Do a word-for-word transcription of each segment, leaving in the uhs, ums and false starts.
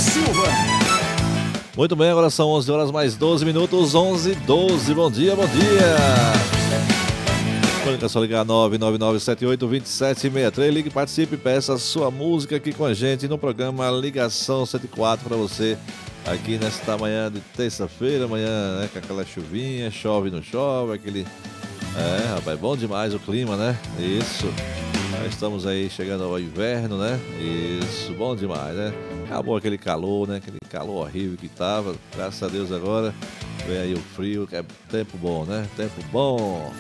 Silva. Muito bem, agora são onze horas mais doze minutos, onze e doze. Bom dia, bom dia. É só ligar nove nove nove sete oito dois sete seis três. Ligue, participe, peça a sua música aqui com a gente no programa Ligação cento e quatro para você. Aqui nesta manhã de terça-feira, amanhã, né, com aquela chuvinha, chove, não chove, aquele... É, rapaz, bom demais o clima, né? Isso. Já estamos aí chegando ao inverno, né? Isso, bom demais, né? Acabou aquele calor, né? Aquele calor horrível que tava. Graças a Deus agora vem aí o frio, que é tempo bom, né? Tempo bom.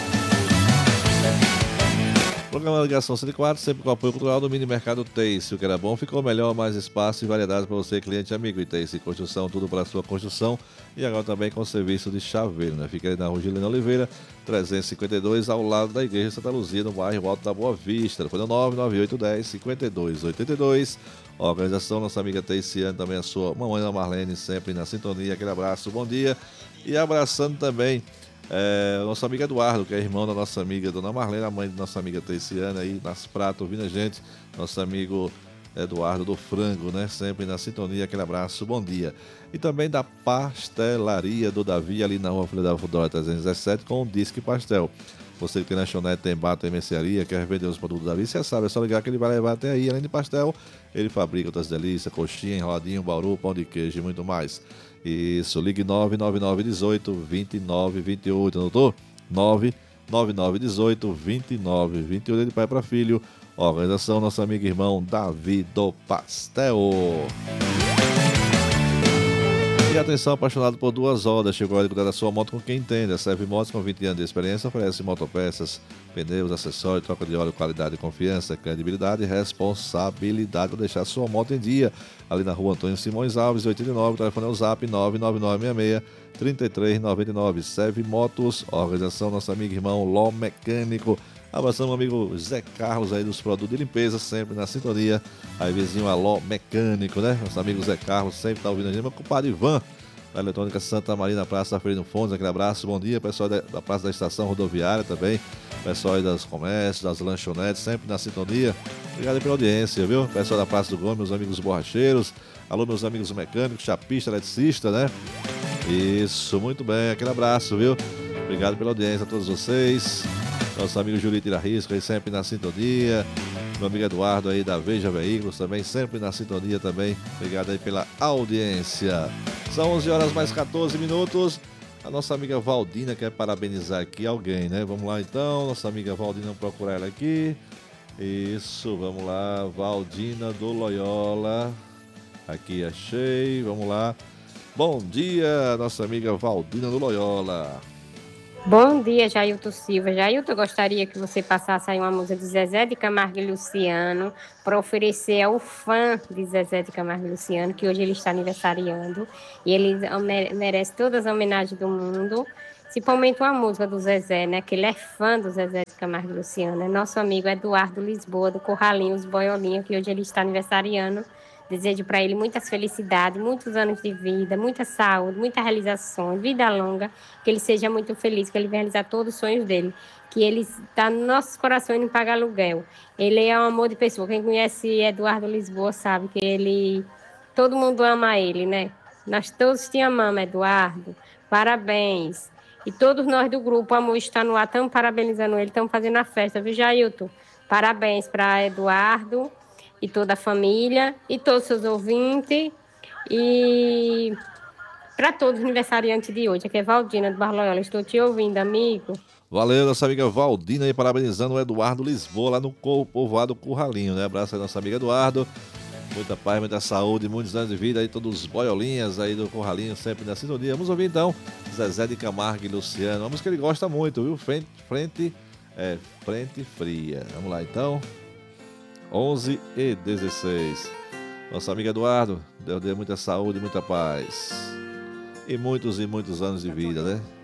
Programa Ligação cento e quatro, sempre com o apoio cultural do Mini Mercado Teice. O que era bom ficou melhor, mais espaço e variedade para você, cliente amigo. E Teice Construção, tudo para a sua construção. E agora também com serviço de chaveiro, né? Fica aí na Rua Gilena Oliveira, trezentos e cinquenta e dois, ao lado da Igreja Santa Luzia, no bairro Alto da Boa Vista. Foi no nove nove oito um zero cinco dois oito dois. Organização, nossa amiga Teiciane, também a sua mamãe Ana Marlene, sempre na sintonia. Aquele abraço, bom dia. E abraçando também É, nosso amigo Eduardo, que é irmão da nossa amiga Dona Marlene, a mãe da nossa amiga Teiciana aí nas pratas, ouvindo a gente. Nosso amigo Eduardo do Frango, né? Sempre na sintonia, aquele abraço, bom dia. E também da pastelaria do Davi, ali na rua Filha da Fudora trezentos e dezessete, com o Disque Pastel. Você que tem lanchonete, tem bar, tem mercearia, quer vender os produtos do Davi, você sabe, é só ligar que ele vai levar até aí. Além de pastel, ele fabrica outras delícias, coxinha, enroladinho, bauru, pão de queijo e muito mais. Isso, ligue nove nove nove um oito dois nove dois oito, anotou? nove nove nove um oito dois nove dois oito, de pai para filho. Organização, nosso amigo e irmão Davi do Pastel. E atenção, apaixonado por duas rodas, chegou a hora de cuidar da sua moto com quem entende. A Serve Motos, com vinte anos de experiência, oferece motopeças, pneus, acessórios, troca de óleo, qualidade, confiança, credibilidade e responsabilidade para deixar a sua moto em dia. Ali na rua Antônio Simões Alves, oitenta e nove, o telefone é o zap nove nove nove seis seis três três nove nove. Serve Motos, organização, nosso amigo e irmão Ló Mecânico. Abração, meu amigo Zé Carlos aí dos produtos de limpeza, sempre na sintonia. Aí, vizinho Aló Mecânico, né? Nosso amigo Zé Carlos sempre tá ouvindo a gente. Meu compadre Ivan, da Eletrônica Santa Maria, na Praça Freire no Fontes, aquele abraço, bom dia. Pessoal da, da Praça da Estação Rodoviária também. Pessoal aí das comércios, das lanchonetes, sempre na sintonia. Obrigado pela audiência, viu? Pessoal da Praça do Gomes, meus amigos borracheiros. Alô, meus amigos mecânicos, chapista, eletricista, né? Isso, muito bem. Aquele abraço, viu? Obrigado pela audiência a todos vocês. Nosso amigo Julito Irarisco aí sempre na sintonia. Meu amigo Eduardo aí da Veja Veículos também, sempre na sintonia também. Obrigado aí pela audiência. São onze horas mais catorze minutos. A nossa amiga Valdina quer parabenizar aqui alguém, né? Vamos lá então, nossa amiga Valdina, vamos procurar ela aqui. Isso, vamos lá, Valdina do Loyola. Aqui achei, vamos lá. Bom dia, nossa amiga Valdina do Loyola. Bom dia, Jailton Silva. Jailton, eu gostaria que você passasse aí uma música de Zezé de Camargo e Luciano para oferecer ao fã de Zezé de Camargo e Luciano, que hoje ele está aniversariando e ele merece todas as homenagens do mundo, principalmente uma música do Zezé, né? Que ele é fã do Zezé de Camargo e Luciano. É nosso amigo Eduardo Lisboa, do Corralinho, os Boiolinhos, que hoje ele está aniversariando. Desejo para ele muitas felicidades, muitos anos de vida, muita saúde, muita realização, vida longa, que ele seja muito feliz, que ele venha realizar todos os sonhos dele, que ele está nos nossos corações e não paga aluguel. Ele é um amor de pessoa. Quem conhece Eduardo Lisboa sabe que ele, todo mundo ama ele, né? Nós todos te amamos, Eduardo. Parabéns. E todos nós do grupo Amor Está no Ar estamos parabenizando ele, estamos fazendo a festa, viu, Jailton? Parabéns para Eduardo e toda a família, e todos os seus ouvintes, e para todos os aniversariantes de hoje. Aqui é Valdina do Barro Loyola. Estou te ouvindo, amigo. Valeu, nossa amiga Valdina aí, parabenizando o Eduardo Lisboa lá no povoado Curralinho, né? Abraço aí, nossa amiga Eduardo. Muita paz, muita saúde, muitos anos de vida aí, todos os boiolinhas aí do Curralinho, sempre na sintonia. Vamos ouvir então Zezé de Camargo e Luciano, uma música que ele gosta muito, viu? Frente, frente, é, frente fria. Vamos lá então. onze e dezesseis. Nosso amigo Eduardo, Deus dê muita saúde, muita paz. E muitos e muitos anos de vida, né?